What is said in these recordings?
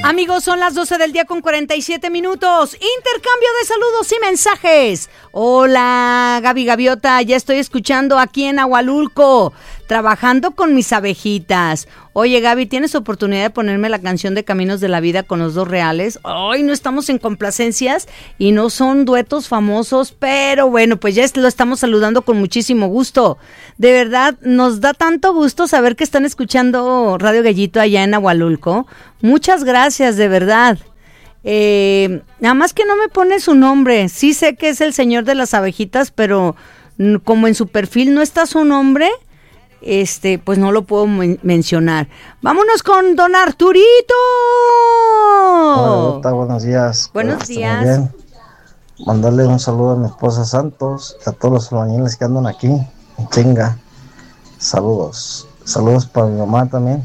Amigos, son las 12 del día con 47 minutos. Intercambio de saludos y mensajes. Hola, Gaby Gaviota, ya estoy escuchando aquí en Ahualulco, trabajando con mis abejitas. Oye, Gaby, ¿tienes oportunidad de ponerme la canción de Caminos de la Vida con los Dos Reales? Hoy no estamos en complacencias y no son duetos famosos, pero bueno, pues ya lo estamos saludando con muchísimo gusto. De verdad, nos da tanto gusto saber que están escuchando Radio Gallito allá en Ahualulco. Muchas gracias, de verdad. Nada más que no me pone su nombre. Sí sé que es el señor de las abejitas, pero como en su perfil no está su nombre, pues no lo puedo mencionar. Vámonos con don Arturito. Hola, buenos días. Buenos días. Muy bien. Mandarle un saludo a mi esposa Santos y a todos los albañiles que andan aquí en chinga. Saludos. Saludos para mi mamá también,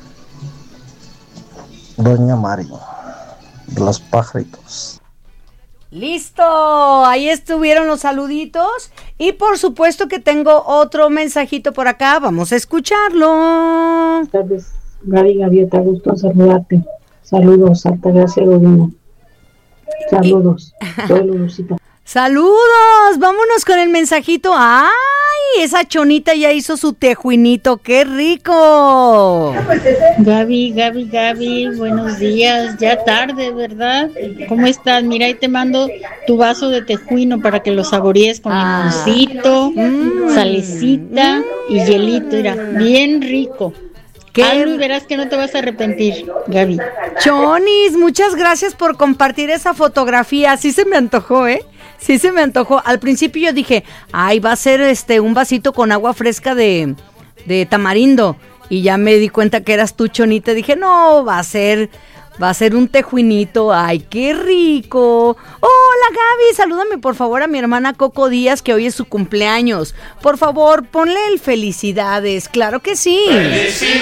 doña Mari, de los pajaritos. Listo, ahí estuvieron los saluditos y por supuesto que tengo otro mensajito por acá, vamos a escucharlo. Buenas tardes, Gaby Gaviota, gusto saludarte. Saludos, Altagracia Godina. Saludos, soy Lulucita. Saludos, vámonos con el mensajito. ¡Ay! Esa chonita ya hizo su tejuinito, ¡qué rico! Gaby, buenos días, ya tarde, ¿verdad? ¿Cómo estás? Mira, ahí te mando tu vaso de tejuino para que lo saborees con limoncito, salecita y hielito, mira, bien rico. Hazlo y verás que no te vas a arrepentir, Gaby. Chonis, muchas gracias por compartir esa fotografía, sí se me antojó, Sí se me antojó. Al principio yo dije, ay, va a ser un vasito con agua fresca de tamarindo. Y ya me di cuenta que eras tú, Chonita. Dije, no, va a ser un tejuinito. Ay, qué rico. Hola, Gaby, salúdame por favor a mi hermana Coco Díaz, que hoy es su cumpleaños. Por favor, ponle el felicidades. Claro que sí.